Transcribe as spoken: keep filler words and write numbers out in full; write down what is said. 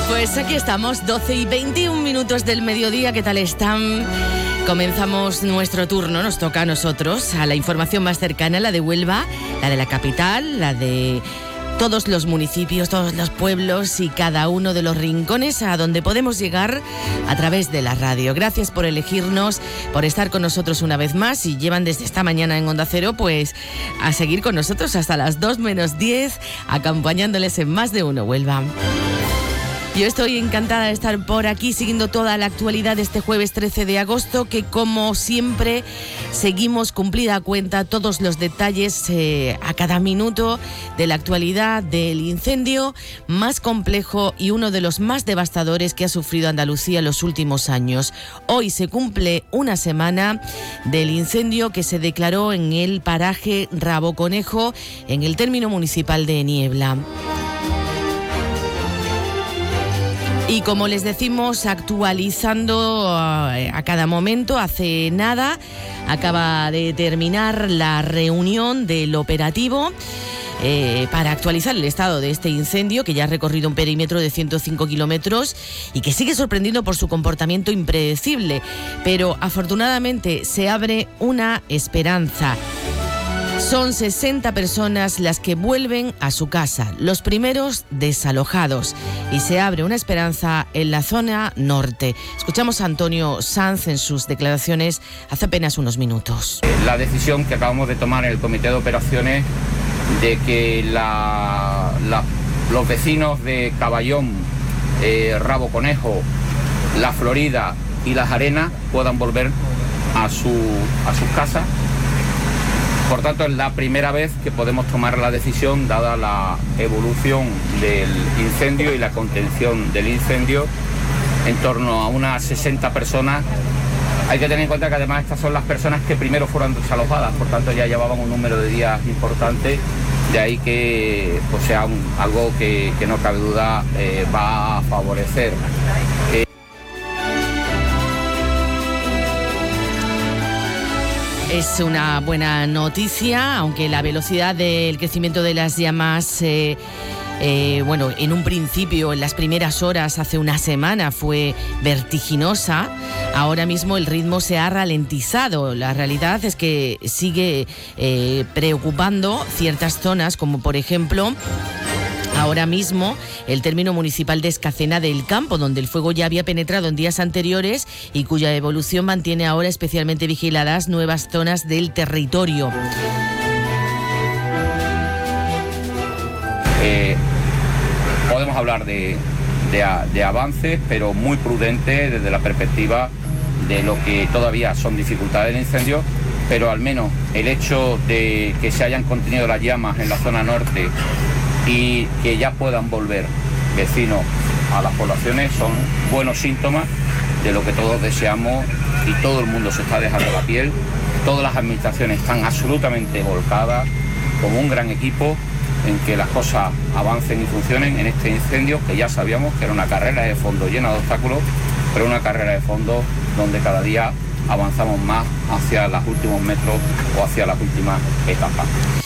Pues aquí estamos, doce y veintiún minutos del mediodía. ¿Qué tal están? Comenzamos nuestro turno, nos toca a nosotros, a la información más cercana, la de Huelva, la de la capital, la de todos los municipios, todos los pueblos y cada uno de los rincones a donde podemos llegar a través de la radio. Gracias por elegirnos, por estar con nosotros una vez más, y llevan desde esta mañana en Onda Cero, pues a seguir con nosotros hasta las dos menos diez, acompañándoles en Más de Uno Huelva. Yo estoy encantada de estar por aquí siguiendo toda la actualidad de este jueves trece de agosto, que como siempre seguimos cumplida a cuenta todos los detalles eh, a cada minuto de la actualidad del incendio más complejo y uno de los más devastadores que ha sufrido Andalucía en los últimos años. Hoy se cumple una semana del incendio que se declaró en el paraje Rabo Conejo, en el término municipal de Niebla. Y como les decimos, actualizando a cada momento, hace nada acaba de terminar la reunión del operativo eh, para actualizar el estado de este incendio, que ya ha recorrido un perímetro de ciento cinco kilómetros y que sigue sorprendiendo por su comportamiento impredecible. Pero afortunadamente se abre una esperanza. Son sesenta personas las que vuelven a su casa, los primeros desalojados, y se abre una esperanza en la zona norte. Escuchamos a Antonio Sanz en sus declaraciones hace apenas unos minutos. La decisión que acabamos de tomar en el Comité de Operaciones de que la, la, los vecinos de Caballón, eh, Rabo Conejo, La Florida y Las Arenas puedan volver a, su, a sus casas. Por tanto, es la primera vez que podemos tomar la decisión, dada la evolución del incendio y la contención del incendio, en torno a unas sesenta personas. Hay que tener en cuenta que además estas son las personas que primero fueron desalojadas, por tanto ya llevaban un número de días importante, de ahí que pues, sea un, algo que, que no cabe duda eh, va a favorecer. Eh, Es una buena noticia, aunque la velocidad del crecimiento de las llamas, eh, eh, bueno, en un principio, en las primeras horas, hace una semana, fue vertiginosa. Ahora mismo el ritmo se ha ralentizado. La realidad es que sigue eh, preocupando ciertas zonas, como por ejemplo ahora mismo el término municipal de Escacena del Campo, donde el fuego ya había penetrado en días anteriores y cuya evolución mantiene ahora especialmente vigiladas nuevas zonas del territorio. Eh, podemos hablar de, de, de avances, pero muy prudentes desde la perspectiva de lo que todavía son dificultades del incendio, pero al menos el hecho de que se hayan contenido las llamas en la zona norte y que ya puedan volver vecinos a las poblaciones son buenos síntomas de lo que todos deseamos, y todo el mundo se está dejando la piel. Todas las administraciones están absolutamente volcadas como un gran equipo en que las cosas avancen y funcionen en este incendio, que ya sabíamos que era una carrera de fondo llena de obstáculos, pero una carrera de fondo donde cada día avanzamos más hacia los últimos metros o hacia las últimas etapas.